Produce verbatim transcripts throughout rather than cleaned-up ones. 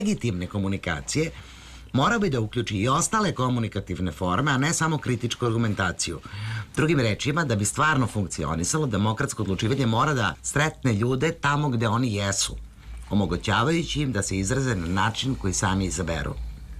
legitimne komunikacije mora bi da uključi i ostale komunikativne forme, a ne samo kritičku argumentaciju. Drugim rečima, da bi stvarno funkcionisalo, demokratsko odlučivanje mora da sretne ljude tamo gde oni jesu, omogućavajući im da se izraze na način koji sami izaberu.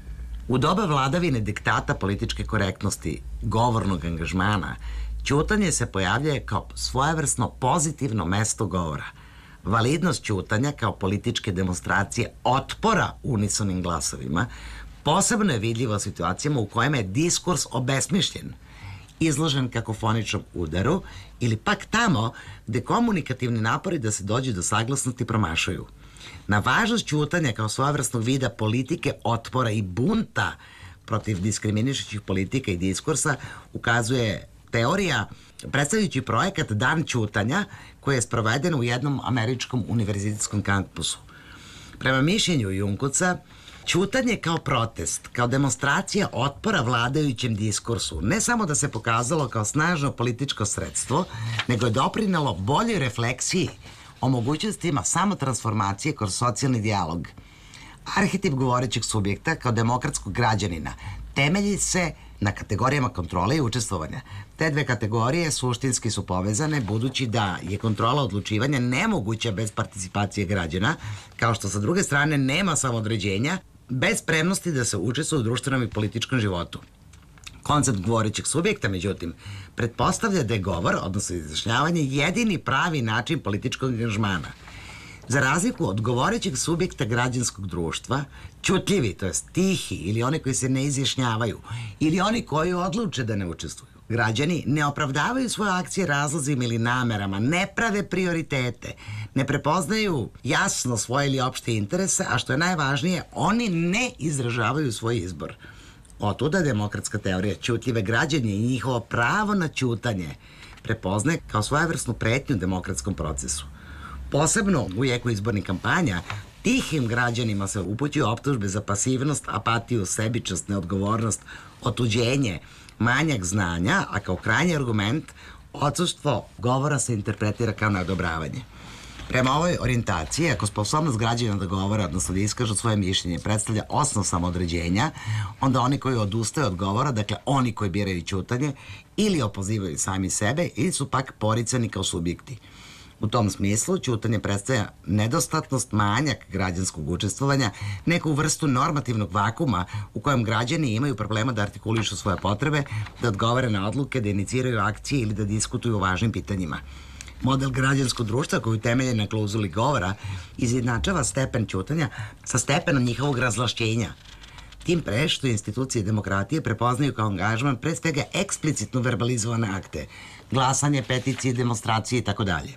U doba vladavine diktata političke korektnosti, govornog angažmana, ćutanje se pojavljuje kao svojevrsno pozitivno mesto govora. Validnost ćutanja kao političke demonstracije otpora unisonim glasovima posebno je vidljiva u situacijama u kojima je diskurs obesmišljen, izložen kakofoničnom udaru ili pak tamo gde komunikativni napori da se dođe do saglasnosti promašaju. Na važnost ćutanja kao svojevrsnog vida politike otpora i bunta protiv diskriminišućih politika i diskursa ukazuje teorija predstavljajući projekat Dan ćutanja koji je sproveden u jednom američkom univerzitetskom kampusu. Prema mišljenju Junkuca, ćutanje kao protest, kao demonstracija otpora vladajućem diskursu, ne samo da se pokazalo kao snažno političko sredstvo, nego je doprinelo boljoj refleksiji o mogućnostima samotransformacije kroz socijalni dijalog. Arhetip govorećeg subjekta kao demokratskog građanina temelji se na kategorijama kontrole i učestvovanja. Te dve kategorije suštinski su povezane, budući da je kontrola odlučivanja nemoguća bez participacije građana, kao što sa druge strane nema samoodređenja bez spremnosti da se učestvuje u društvenom i političkom životu. Koncept govorećeg subjekta, međutim, pretpostavlja da je govor, odnosno izjašnjavanje, jedini pravi način političkog angažmana. Za razliku od govorećeg subjekta građanskog društva, ćutljivi, to jest tihi, ili oni koji se ne izjašnjavaju, ili oni koji odluče da ne učestvuju, građani ne opravdavaju svoje akcije razlozima ili namerama, ne prave prioritete, ne prepoznaju jasno svoje ili opšte interese, a što je najvažnije, oni ne izražavaju svoj izbor. Otuda demokratska teorija ćutljive građanje i njihovo pravo na ćutanje prepoznaje kao svojevrsnu pretnju demokratskom procesu. Posebno u jeku izbornih kampanja, tihim građanima se upućuju optužbe za pasivnost, apatiju, sebičnost, neodgovornost, otuđenje, manjak znanja, a kao krajnji argument odsustvo govora se interpretira kao neodobravanje. Prema ovoj orijentaciji, ako sposobnost građana da govore, odnosno da iskažu svoje mišljenje, predstavlja osnov samoodređenja, onda oni koji odustaju od govora, dakle oni koji biraju ćutanje, ili opozivaju sami sebe, ili su pak poricani kao subjekti. U tom smislu, ćutanje predstavlja nedostatnost, manjak građanskog učestvovanja, neku vrstu normativnog vakuma u kojem građani imaju problema da artikulišu svoje potrebe, da odgovore na odluke, da iniciraju akcije ili da diskutuju o važnim pitanjima. Model građanskog društva koji temelje na klauzuli govora izjednačava stepen ćutanja sa stepenom njihovog razvlašćenja. Tim pre što institucije demokratije prepoznaju kao angažman pre svega eksplicitno verbalizovane akte, glasanje, peticije, demonstracije i tako dalje.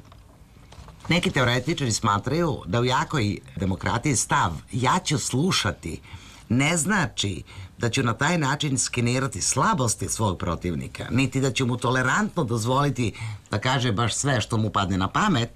Neki teoretičari smatraju da u jakoj demokratiji stav ja ću slušati ne znači da ću na taj način skenirati slabosti svog protivnika, niti da ću mu tolerantno dozvoliti da kaže baš sve što mu padne na pamet.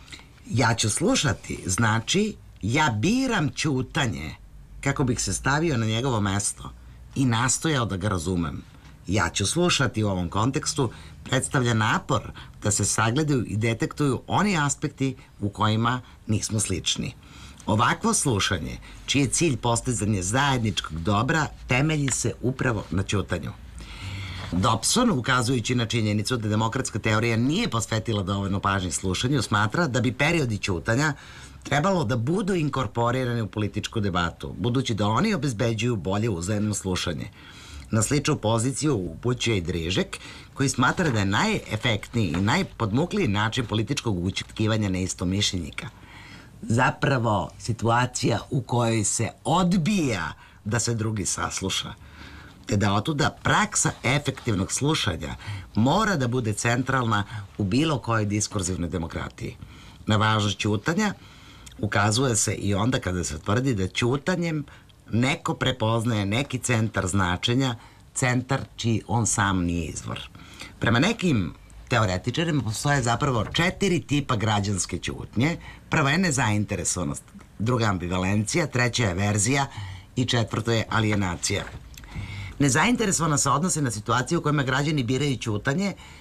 Ja ću slušati znači ja biram ćutanje kako bih se stavio na njegovo mesto i nastojao da ga razumem. Ja ću slušati u ovom kontekstu predstavlja napor da se sagledaju i detektuju oni aspekti u kojima nismo slični. Ovakvo slušanje, čiji je cilj postizanje zajedničkog dobra, temelji se upravo na ćutanju. Dobson, ukazujući na činjenicu da demokratska teorija nije posvetila dovoljno pažnje slušanju, smatra da bi periodi ćutanja trebalo da budu inkorporirani u političku debatu, budući da oni obezbeđuju bolje uzajemno slušanje. Na sličnu poziciju upućuje i Drižek, koji smatra da je najefektniji i najpodmukliji način političkog ućutkivanja neistomišljenika zapravo situacija u kojoj se odbija da se drugi sasluša, te da otuda praksa efektivnog slušanja mora da bude centralna u bilo kojoj diskurzivnoj demokratiji. Na važnost ćutanja ukazuje se i onda kada se tvrdi da ćutanjem neko prepoznaje neki centar značenja, centar čiji on sam nije izvor. Prema nekim teoretičarima postoje zapravo četiri tipa građanske ćutnje. Prva je nezainteresovanost, druga ambivalencija, treća je averzija i četvrto je alijenacija. Nezainteresovana se odnose na situaciju u kojima građani biraju ćutanje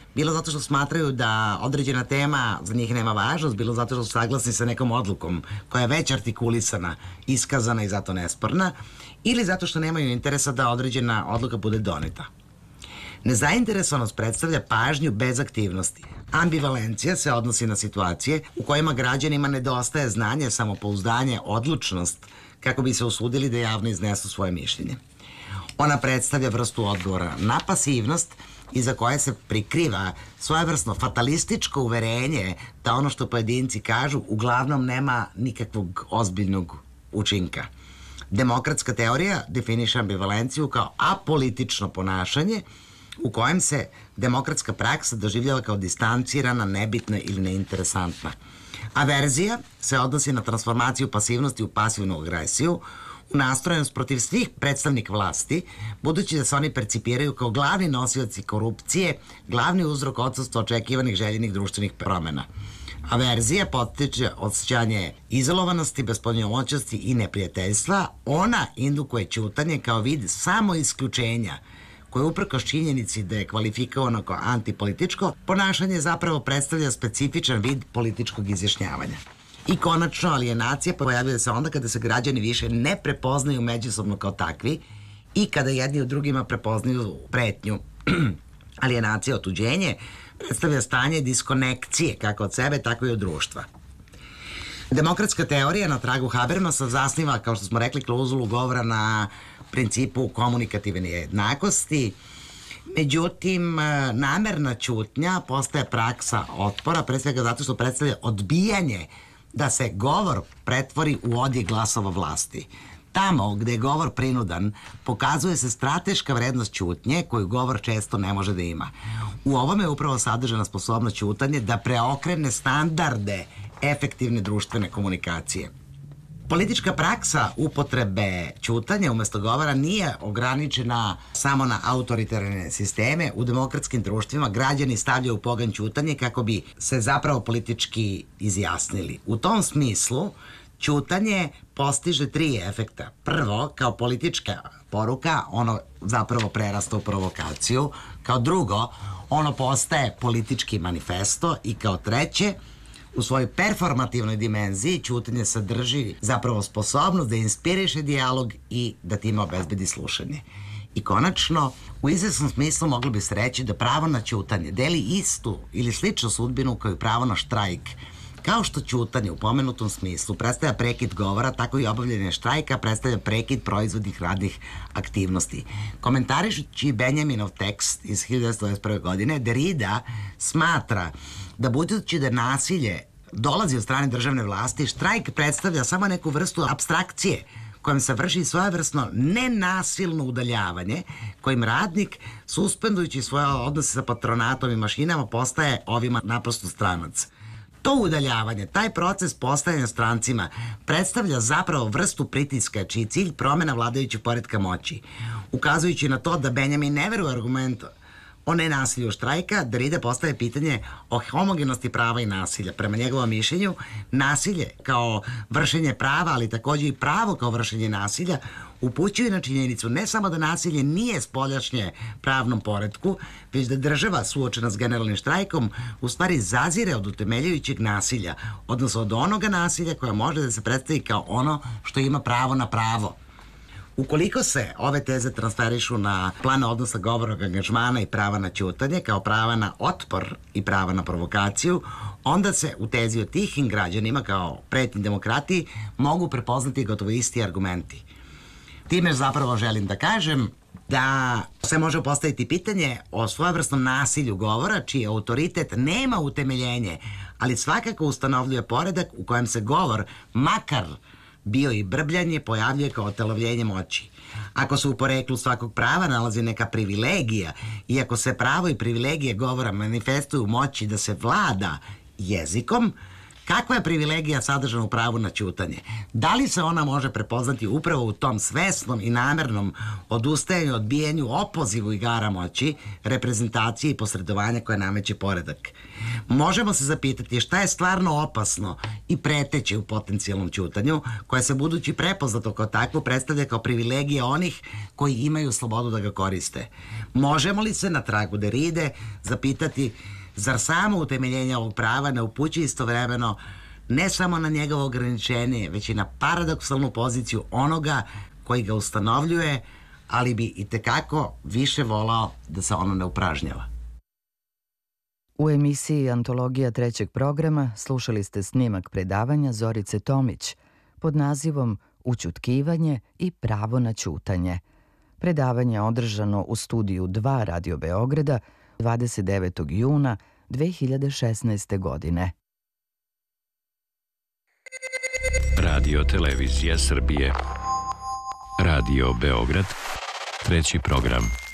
bilo zato što smatraju da određena tema za njih nema važnost, bilo zato što su saglasni sa nekom odlukom koja je već artikulisana, iskazana i zato nesporna, ili zato što nemaju interesa da određena odluka bude doneta. Nezainteresovanost predstavlja pažnju bez aktivnosti. Ambivalencija se odnosi na situacije u kojima građanima nedostaje znanje, samopouzdanje, odlučnost kako bi se usudili da javno iznesu svoje mišljenje. Ona predstavlja vrstu odgovora na pasivnost iza koje se prikriva svojevrsno fatalističko uverenje da ono što pojedinci kažu uglavnom nema nikakvog ozbiljnog učinka. Demokratska teorija definiše ambivalenciju kao apolitično ponašanje u kojem se demokratska praksa doživljava kao distancirana, nebitna ili neinteresantna. Averzija se odnosi na transformaciju pasivnosti u pasivnu agresiju, u nastrojenost protiv svih predstavnika vlasti, budući da se oni percipiraju kao glavni nosioci korupcije, glavni uzrok odsustva očekivanih željenih društvenih promena. Averzija potiče osjećanje izolovanosti, bespomoćnosti i neprijateljstva. Ona indukuje ćutanje kao vid samoisključenja, koje uprkos činjenici da je kvalifikovano kao antipolitičko, ponašanje zapravo predstavlja specifičan vid političkog izjašnjavanja. I konačno, alijenacija pojavljuje se onda kada se građani više ne prepoznaju međusobno kao takvi i kada jedni u drugima prepoznaju pretnju. Alijenacija, otuđenje, predstavlja stanje diskonekcije kako od sebe, tako i od društva. Demokratska teorija na tragu Habermasa zasniva, kao što smo rekli, klauzulu govora na principu komunikativne jednakosti. Međutim, namerna ćutnja postaje praksa otpora, pre svega zato što predstavlja odbijanje da se govor pretvori u odjek glasova vlasti. Tamo gde je govor prinudan, pokazuje se strateška vrednost ćutnje koju govor često ne može da ima. U ovome je upravo sadržana sposobnost ćutanje da preokrene standarde efektivne društvene komunikacije. Politička praksa upotrebe ćutanja umesto govora nije ograničena samo na autoritarne sisteme. U demokratskim društvima građani stavljaju u pogon ćutanje kako bi se zapravo politički izjasnili. U tom smislu, ćutanje postiže tri efekta. Prvo, kao politička poruka, ono zapravo prerasta u provokaciju. Kao drugo, ono postaje politički manifesto i kao treće, u svojoj performativnoj dimenziji ćutanje sadrži zapravo sposobnost da inspiriše dijalog i da time obezbedi slušanje. I konačno, u izvesnom smislu moglo bi se reći da pravo na ćutanje deli istu ili sličnu sudbinu kao i pravo na štrajk. Kao što ćutanje u pomenutom smislu predstavlja prekid govora, tako i obavljanje štrajka predstavlja prekid proizvodnih radnih aktivnosti. Komentarišući Benjaminov tekst iz hiljadu devetsto dvadeset prve. godine, Derrida smatra da budući da nasilje dolazi od strane državne vlasti, štrajk predstavlja samo neku vrstu apstrakcije kojom se vrši svojevrsno nenasilno udaljavanje, kojim radnik, suspendujući svoje odnose sa patronatom i mašinama, postaje ovima naprosto stranac. To udaljavanje, taj proces postajanja strancima predstavlja zapravo vrstu pritiska čiji cilj promena vladajućeg poretka moći. Ukazujući na to da Benjamin ne veruje argumentu o nenasilju štrajka, Derrida postaje pitanje o homogenosti prava i nasilja. Prema njegovom mišljenju, nasilje kao vršenje prava, ali takođe i pravo kao vršenje nasilja, upućuje na činjenicu ne samo da nasilje nije spoljašnje pravnom poretku, već da država suočena s generalnim štrajkom u stvari zazire od utemeljujućeg nasilja, odnosno od onoga nasilja koja može da se predstavi kao ono što ima pravo na pravo. Ukoliko se ove teze transferišu na plan odnosa govornog angažmana i prava na ćutanje kao prava na otpor i prava na provokaciju, onda se u tezi o tihim građanima kao pretnji demokratiji mogu prepoznati gotovo isti argumenti. Time zapravo želim da kažem da se može postaviti pitanje o svojevrsnom nasilju govora, čiji autoritet nema utemeljenje, ali svakako ustanovljuje poredak u kojem se govor, makar bio i brbljanje, pojavljuje kao otelovljenje moći. Ako se u poreklu svakog prava nalazi neka privilegija i ako se pravo i privilegije govora manifestuju u moći da se vlada jezikom, Kakva je privilegija sadržana u pravu na ćutanje? Da li se ona može prepoznati upravo u tom svesnom i namernom odustajanju, odbijenju, opozivu igara moći, reprezentacije i posredovanja koje nameće poredak? Možemo se zapitati šta je stvarno opasno i preteće u potencijalnom ćutanju, koje se budući prepoznato kao takvo predstavlja kao privilegija onih koji imaju slobodu da ga koriste. Možemo li se na tragu Deride zapitati zar samo utemeljenje ovog prava ne upućuje istovremeno ne samo na njegovo ograničenje, već i na paradoksalnu poziciju onoga koji ga ustanovljuje, ali bi i tekako više volao da se ono ne upražnjava. U emisiji Antologija trećeg programa slušali ste snimak predavanja Zorice Tomić pod nazivom Ućutkivanje i pravo na ćutanje. Predavanje je održano u studiju dva Radio Beograda dvadeset devetog juna dve hiljade šesnaeste. godine. Radio Televizija Srbije. Radio Beograd, treći program.